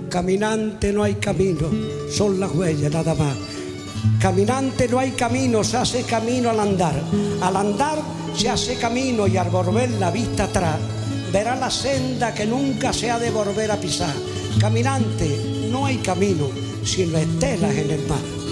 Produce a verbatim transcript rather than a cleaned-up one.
Caminante no hay camino, son las huellas nada más. Caminante no hay camino, se hace camino al andar. Al andar se hace camino y al volver la vista atrás verá la senda que nunca se ha de volver a pisar. Caminante no hay camino, sino estelas en el mar.